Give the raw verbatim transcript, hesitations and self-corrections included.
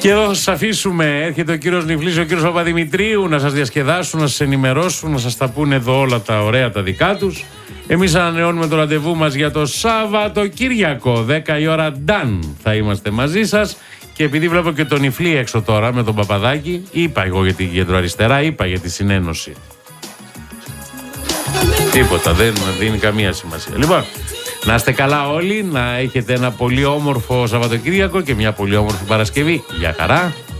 Και εδώ θα σας αφήσουμε. Έρχεται ο κύριος Νιφλής, ο κύριος Παπαδημητρίου να σας διασκεδάσουν, να σας ενημερώσουν, να σας τα πούνε εδώ όλα τα ωραία τα δικά τους. Εμείς ανανεώνουμε το ραντεβού μας για το Σαββατοκύριακο. δέκα η ώρα νταν θα είμαστε μαζί σας. Και επειδή βλέπω και τον Νιφλή έξω τώρα με τον Παπαδάκη, είπα εγώ για την κεντροαριστερά, είπα για τη συνένωση. Τίποτα, δεν δίνει καμία σημασία. Λοιπόν, να είστε καλά όλοι, να έχετε ένα πολύ όμορφο Σαββατοκύριακο και μια πολύ όμορφη Παρασκευή. Γεια χαρά!